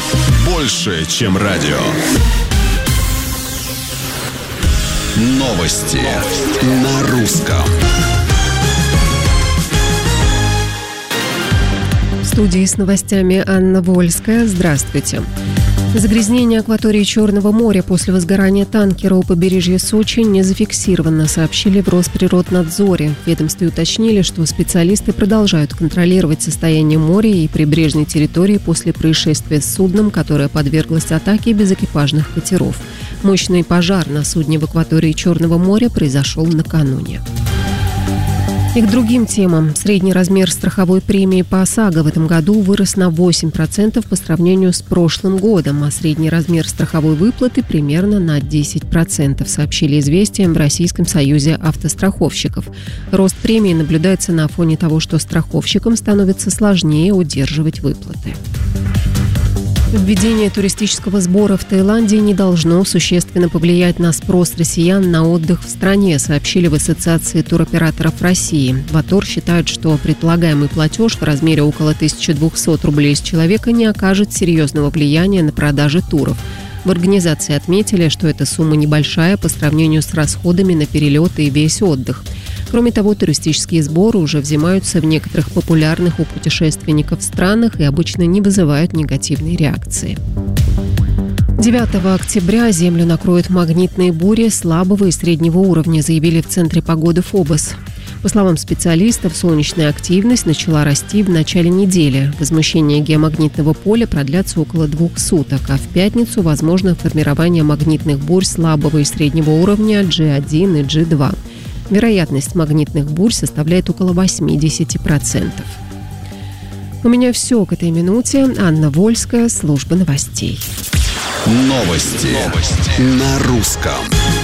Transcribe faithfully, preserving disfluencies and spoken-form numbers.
Больше, чем радио. Новости, Новости. На русском. В студии с новостями Анна Вольская. Здравствуйте. Загрязнение акватории Черного моря после возгорания танкера у побережья Сочи не зафиксировано, сообщили в Росприроднадзоре. В ведомстве уточнили, что специалисты продолжают контролировать состояние моря и прибрежной территории после происшествия с судном, которое подверглось атаке безэкипажных катеров. Мощный пожар на судне в акватории Черного моря произошел накануне. И к другим темам. Средний размер страховой премии по ОСАГО в этом году вырос на восемь процентов по сравнению с прошлым годом, а средний размер страховой выплаты примерно на десять процентов, сообщили «Известиям» в Российском союзе автостраховщиков. Рост премии наблюдается на фоне того, что страховщикам становится сложнее удерживать выплаты. Введение туристического сбора в Таиланде не должно существенно повлиять на спрос россиян на отдых в стране, сообщили в Ассоциации туроператоров России. В АТОР считают, что предполагаемый платеж в размере около тысяча двести рублей с человека не окажет серьезного влияния на продажи туров. В организации отметили, что эта сумма небольшая по сравнению с расходами на перелеты и весь отдых. Кроме того, туристические сборы уже взимаются в некоторых популярных у путешественников странах и обычно не вызывают негативной реакции. девятого октября Землю накроют магнитные бури слабого и среднего уровня, заявили в Центре погоды ФОБОС. По словам специалистов, солнечная активность начала расти в начале недели. Возмущение геомагнитного поля продлятся около двух суток, а в пятницу возможно формирование магнитных бурь слабого и среднего уровня джи один и джи два. Вероятность магнитных бурь составляет около восемьдесят процентов. У меня все к этой минуте. Анна Вольская, служба новостей. Новости, Новости. На русском.